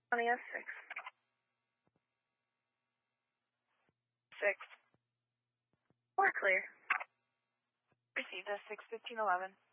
County S6. 6. We're clear. Received us 6:15:11.